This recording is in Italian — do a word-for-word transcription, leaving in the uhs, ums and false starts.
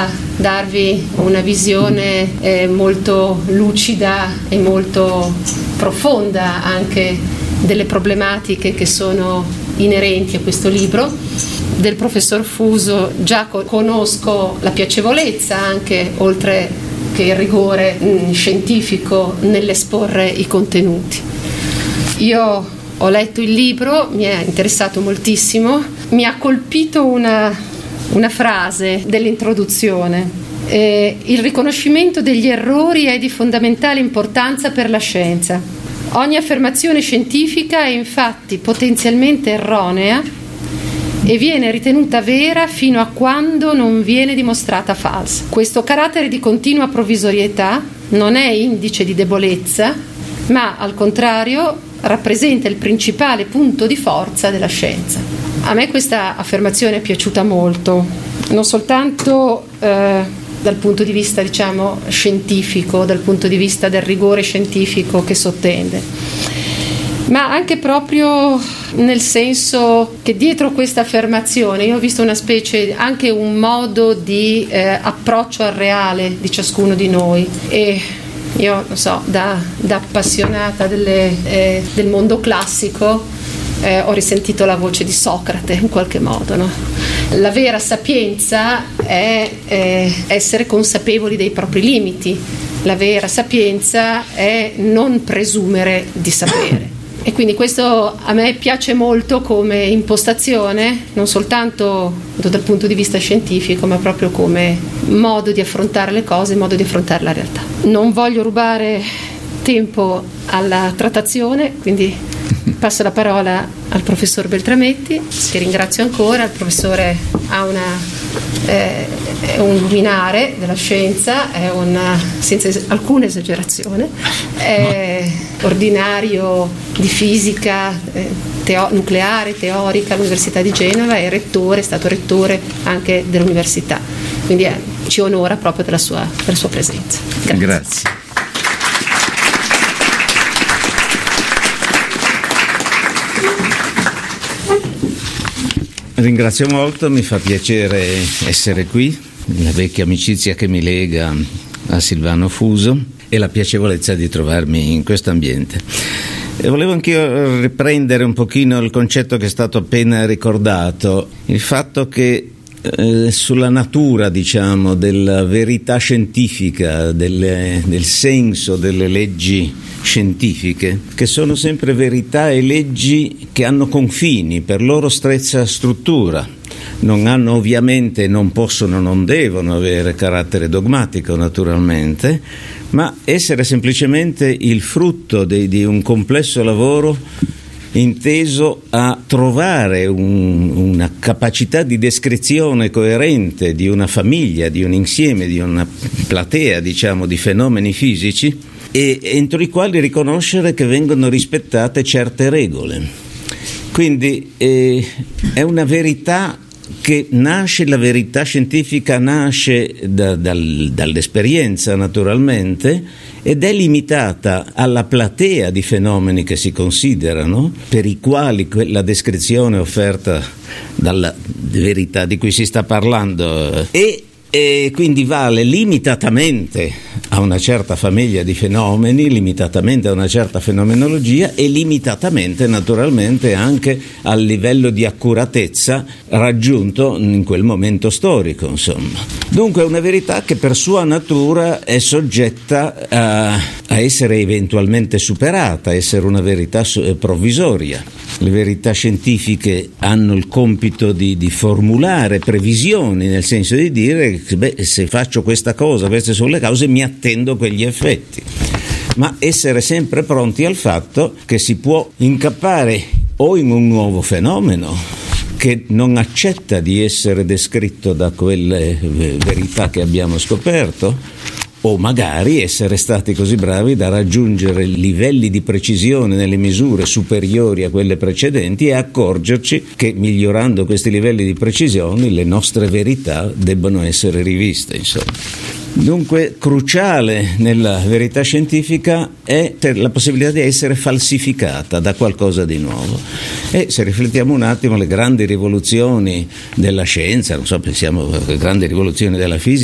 a darvi una visione eh, molto lucida e molto profonda anche delle problematiche che sono inerenti a questo libro. Del professor Fuso già co- conosco la piacevolezza anche, oltre che il rigore mh, scientifico nell'esporre i contenuti. Io ho letto il libro, mi è interessato moltissimo, mi ha colpito una, una frase dell'introduzione. Eh, il riconoscimento degli errori è di fondamentale importanza per la scienza. Ogni affermazione scientifica è infatti potenzialmente erronea e viene ritenuta vera fino a quando non viene dimostrata falsa. Questo carattere di continua provvisorietà non è indice di debolezza, ma al contrario rappresenta il principale punto di forza della scienza. A me questa affermazione è piaciuta molto, non soltanto eh, dal punto di vista, diciamo, scientifico, dal punto di vista del rigore scientifico che sottende, ma anche proprio nel senso che dietro questa affermazione io ho visto una specie, anche un modo di eh, approccio al reale di ciascuno di noi. E io non so, da, da appassionata delle, eh, del mondo classico eh, ho risentito la voce di Socrate in qualche modo, no? La vera sapienza è eh, essere consapevoli dei propri limiti, la vera sapienza è non presumere di sapere. E quindi questo a me piace molto come impostazione, non soltanto dal punto di vista scientifico, ma proprio come modo di affrontare le cose, modo di affrontare la realtà. Non voglio rubare tempo alla trattazione, quindi passo la parola al professor Beltrametti, che ringrazio ancora. Il professore ha una, eh, è un luminare della scienza, è una, senza es- alcuna esagerazione, è ordinario di fisica eh, teo- nucleare, teorica all'Università di Genova, è rettore, è stato rettore anche dell'università, quindi eh, ci onora proprio della sua, della sua presenza. Grazie. Grazie. Ringrazio molto, mi fa piacere essere qui, la vecchia amicizia che mi lega a Silvano Fuso e la piacevolezza di trovarmi in questo ambiente. E volevo anch'io riprendere un pochino il concetto che è stato appena ricordato, il fatto che eh, sulla natura, diciamo, della verità scientifica, delle, del senso delle leggi scientifiche, che sono sempre verità e leggi che hanno confini per loro stessa struttura, non hanno ovviamente, non possono, non devono avere carattere dogmatico naturalmente, ma essere semplicemente il frutto di, di un complesso lavoro inteso a trovare un, una capacità di descrizione coerente di una famiglia, di un insieme, di una platea, diciamo, di fenomeni fisici, e entro i quali riconoscere che vengono rispettate certe regole. Quindi eh, è una verità che nasce, la verità scientifica nasce da, dal, dall'esperienza naturalmente, ed è limitata alla platea di fenomeni che si considerano, per i quali la descrizione offerta dalla verità di cui si sta parlando e E quindi vale limitatamente a una certa famiglia di fenomeni, limitatamente a una certa fenomenologia e limitatamente naturalmente anche al livello di accuratezza raggiunto in quel momento storico, insomma. Dunque è una verità che per sua natura è soggetta a, a essere eventualmente superata, a essere una verità provvisoria. Le verità scientifiche hanno il compito di, di formulare previsioni, nel senso di dire che beh, se faccio questa cosa, queste sono le cause, mi attendo quegli effetti. Ma essere sempre pronti al fatto che si può incappare o in un nuovo fenomeno che non accetta di essere descritto da quelle verità che abbiamo scoperto, o magari essere stati così bravi da raggiungere livelli di precisione nelle misure superiori a quelle precedenti e accorgerci che migliorando questi livelli di precisione le nostre verità debbano essere riviste, insomma. Dunque cruciale nella verità scientifica è la possibilità di essere falsificata da qualcosa di nuovo. E se riflettiamo un attimo, le grandi rivoluzioni della scienza, non so, pensiamo alle grandi rivoluzioni della fisica,